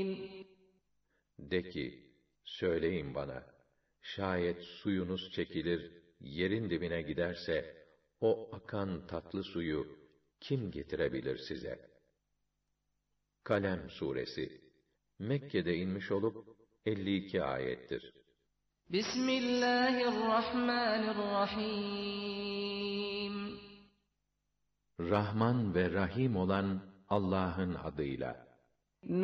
De ki, söyleyin bana, şayet suyunuz çekilir, yerin dibine giderse, o akan tatlı suyu kim getirebilir size? Kalem suresi Mekke'de inmiş olup 52 ayettir. Bismillahirrahmanirrahim. Rahman ve Rahim olan Allah'ın adıyla.